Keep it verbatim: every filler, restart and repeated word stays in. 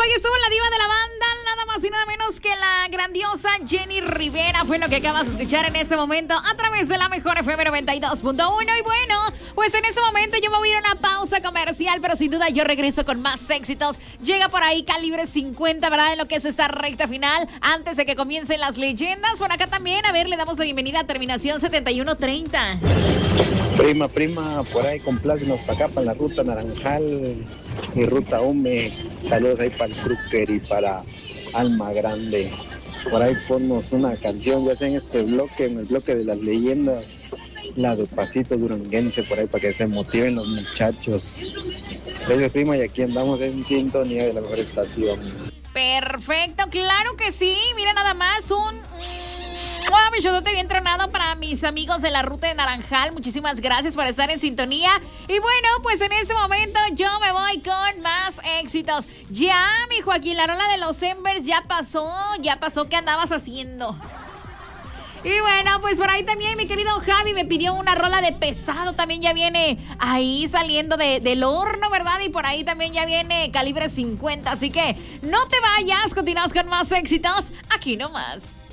hoy estuvo la diva de la banda, nada más y nada menos que la grandiosa Jenny Rivera. Fue lo que acabas de escuchar en este momento a través de la mejor F M noventa y dos punto uno. Y bueno, pues en este momento yo me voy a ir a una pausa comercial, pero sin duda yo regreso con más éxitos. Llega por ahí Calibre cincuenta, ¿verdad? En lo que es esta recta final, antes de que comiencen las leyendas. Por acá también, a ver, le damos la bienvenida a terminación setenta y uno treinta. Prima, prima, por ahí complácenos para acá, para la ruta Naranjal y ruta Umex. Saludos ahí para el Trucker y para Alma Grande. Por ahí ponnos una canción, ya sea en este bloque, en el bloque de las leyendas, la de Pasito Duranguense, por ahí para que se motiven los muchachos. Gracias, prima, y aquí andamos en sintonía de la mejor estación. Perfecto, claro que sí. Mira nada más un... ¡Wow! Bichotote bien tronado para mis amigos de la ruta de Naranjal. Muchísimas gracias por estar en sintonía. Y bueno, pues en este momento yo me voy con más éxitos. Ya, mi Joaquín, la rola de los Embers ya pasó. Ya pasó. ¿Qué andabas haciendo? Y bueno, pues por ahí también mi querido Javi me pidió una rola de Pesado. También ya viene ahí saliendo de, del horno, ¿verdad? Y por ahí también ya viene Calibre cincuenta. Así que no te vayas, continuamos con más éxitos aquí nomás.